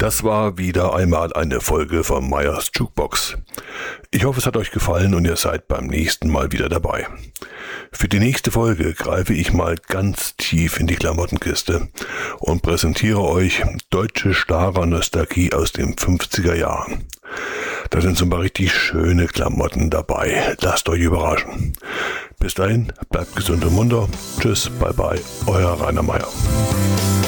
Das war wieder einmal eine Folge von Meyers Jukebox. Ich hoffe, es hat euch gefallen und ihr seid beim nächsten Mal wieder dabei. Für die nächste Folge greife ich mal ganz tief in die Klamottenkiste und präsentiere euch deutsche Schlager-Nostalgie aus den 50er Jahren. Da sind so ein paar richtig schöne Klamotten dabei. Lasst euch überraschen. Bis dahin, bleibt gesund und munter. Tschüss, bye bye, euer Rainer Meyer.